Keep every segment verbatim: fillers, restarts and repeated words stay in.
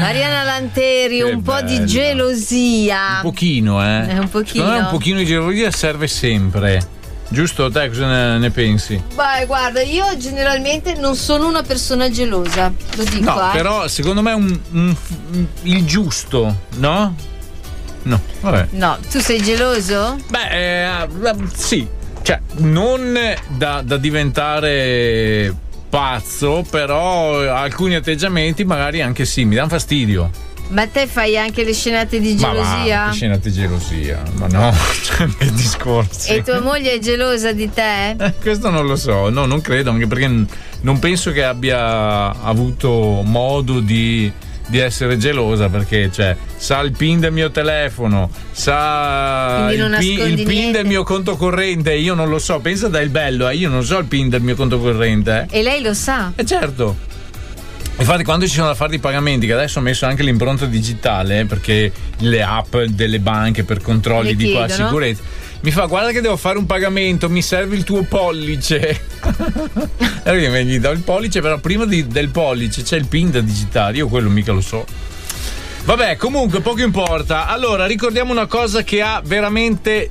Arianna Lanteri, Che un po' bello. di gelosia. Un pochino, eh. È un pochino. Secondo me un pochino di gelosia serve sempre. Giusto? Te cosa ne, ne pensi? Beh, guarda, io generalmente non sono una persona gelosa, lo dico. No, eh. però secondo me un, un- un- il giusto, no? No, vabbè. No, tu sei geloso? Beh, eh, sì, cioè non da, da diventare pazzo, però alcuni atteggiamenti magari anche sì, mi danno fastidio. Ma te fai anche le scenate di Ma va, gelosia? che scena di gelosia? Ma no, cioè, che discorsi. E tua moglie è gelosa di te? Eh, questo non lo so, no, non credo, anche perché n- non penso che abbia avuto modo di, di essere gelosa, perché cioè sa il pin del mio telefono, sa Quindi il non pin, nascondi il pin niente. del mio conto corrente, io non lo so, pensa dai il bello, eh, io non so il pin del mio conto corrente. Eh, E lei lo sa? eh certo. Infatti quando ci sono da fare i pagamenti, che adesso ho messo anche l'impronta digitale, perché le app delle banche per controlli Le di qua chiedono? sicurezza, mi fa: guarda che devo fare un pagamento, mi serve il tuo pollice. Allora io gli do il pollice, però prima di- del pollice c'è il pin da digitare, io quello mica lo so. Vabbè, comunque poco importa. Allora ricordiamo una cosa che ha veramente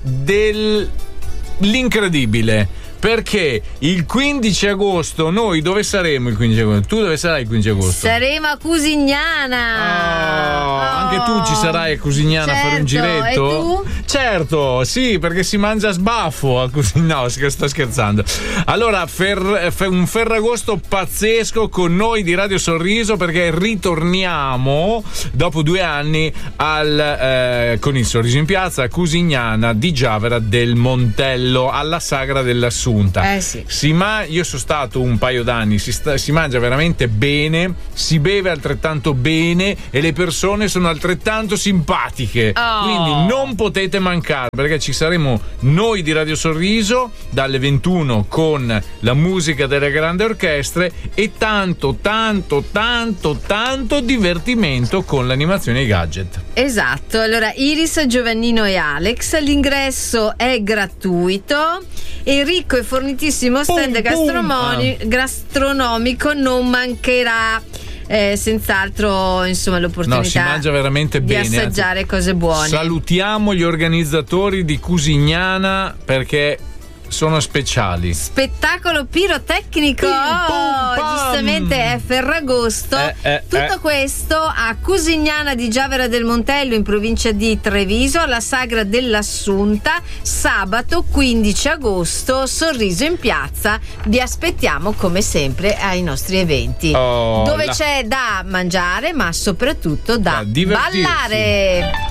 dell'incredibile, perché il quindici agosto noi dove saremo il quindici agosto? Tu dove sarai il quindici agosto? Saremo a Cusignana. Oh, anche tu ci sarai a Cusignana a fare un Certo, giretto? e tu? Certo, sì, perché si mangia a sbaffo a Cusignana. No, sto scherzando. Allora, fer- fe- un Ferragosto pazzesco con noi di Radio Sorriso, perché ritorniamo dopo due anni al, eh, con il Sorriso in Piazza a Cusignana di Giavera del Montello, alla Sagra dell'Assunta. Eh sì. Si ma- io sono stato un paio d'anni, si, sta- si mangia veramente bene, si beve altrettanto bene e le persone sono altrettanto simpatiche. Oh. Quindi non potete mancare, perché ci saremo noi di Radio Sorriso dalle ventuno con la musica delle grandi orchestre e tanto, tanto, tanto, tanto divertimento con l'animazione e i gadget. Esatto, allora Iris, Giovannino e Alex, l'ingresso è gratuito e ricco e fornitissimo stand Pum, pum. gastromoni- gastronomico non mancherà. Eh, senz'altro, insomma, l'opportunità No, si mangia veramente di bene, assaggiare cose buone. Salutiamo gli organizzatori di Cusignana perché sono speciali. Spettacolo pirotecnico. Pim, pum, pam. Giustamente è Ferragosto. Eh, eh, Tutto eh. questo a Cusignana di Giavera del Montello, in provincia di Treviso, alla Sagra dell'Assunta, sabato quindici agosto, Sorriso in Piazza. Vi aspettiamo come sempre ai nostri eventi, Oh, dove la- c'è da mangiare ma soprattutto da Da divertirsi. ballare.